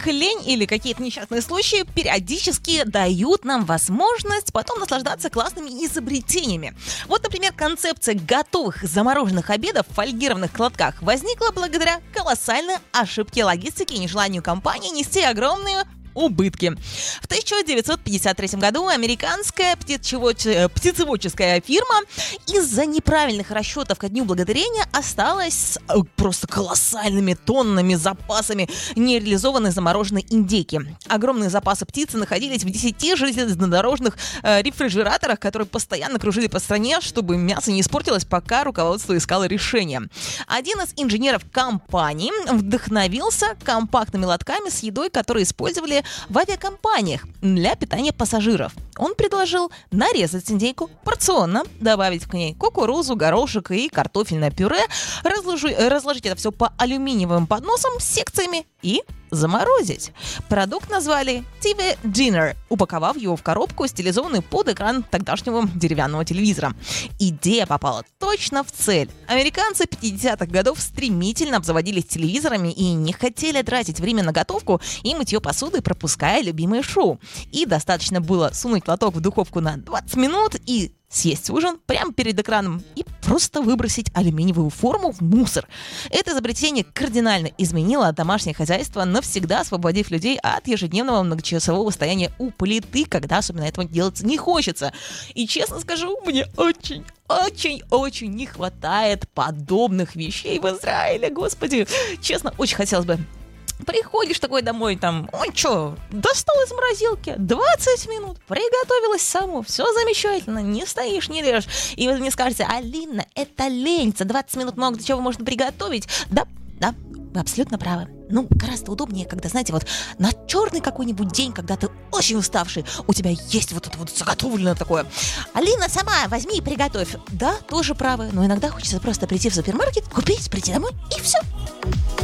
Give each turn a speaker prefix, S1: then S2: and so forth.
S1: лень или какие-то несчастные случаи периодически дают нам возможность потом наслаждаться классными изобретениями. Вот, например, концепция готовых замороженных обедов в фольгированных кладках возникла благодаря колоссальной ошибке логистики и нежеланию компании нести огромные убытки. В 1953 году американская птицеводческая фирма из-за неправильных расчетов ко Дню Благодарения осталась с просто колоссальными тоннами запасами нереализованной замороженной индейки. Огромные запасы птицы находились в 10 железнодорожных рефрижераторах, которые постоянно кружили по стране, чтобы мясо не испортилось, пока руководство искало решение. Один из инженеров компании вдохновился компактными лотками с едой, которые использовали в авиакомпаниях для питания пассажиров. Он предложил нарезать индейку порционно, добавить к ней кукурузу, горошек и картофельное пюре, разложить это все по алюминиевым подносам с секциями и заморозить. Продукт назвали TV Dinner, упаковав его в коробку, стилизованную под экран тогдашнего деревянного телевизора. Идея попала точно в цель. Американцы 50-х годов стремительно обзаводились телевизорами и не хотели тратить время на готовку и мытье посуды, пропуская любимые шоу. И достаточно было сунуть лоток в духовку на 20 минут и съесть ужин прямо перед экраном и просто выбросить алюминиевую форму в мусор. Это изобретение кардинально изменило домашнее хозяйство, навсегда освободив людей от ежедневного многочасового стояния у плиты, когда особенно этого делать не хочется. И честно скажу, мне очень не хватает подобных вещей в Израиле, господи. Честно, очень хотелось бы. Приходишь такой домой, там, достал из морозилки, 20 минут, приготовилась само, все замечательно, не стоишь, не режешь. И вы мне скажете: Алина, это лень, за 20 минут много чего можно приготовить. Да, вы абсолютно правы. Гораздо удобнее, когда, знаете, вот на черный какой-нибудь день, когда ты очень уставший, у тебя есть вот это вот заготовленное такое. Алина, сама возьми и приготовь. Да, тоже правы, но иногда хочется просто прийти в супермаркет, купить, прийти домой и все.